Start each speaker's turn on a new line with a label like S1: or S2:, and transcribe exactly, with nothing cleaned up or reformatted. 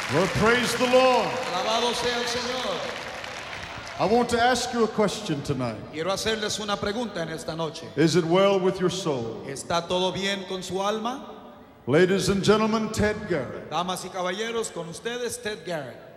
S1: Well, praise the Lord.
S2: Alabado sea el Señor.
S1: I want to ask you a question tonight.
S2: Quiero hacerles una pregunta en esta noche.
S1: Is it well with your soul?
S2: ¿Está todo bien con su alma?
S1: Ladies and gentlemen, Ted Garrett.
S2: Damas y caballeros, con ustedes Ted Garrett.